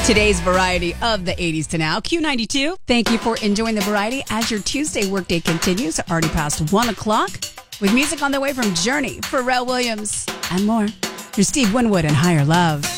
Today's variety of the 80s to now. Q92, thank you for enjoying the variety as your Tuesday workday continues. Already past 1 o'clock with music on the way from Journey, Pharrell Williams, and more. Here's Steve Winwood and Higher Love.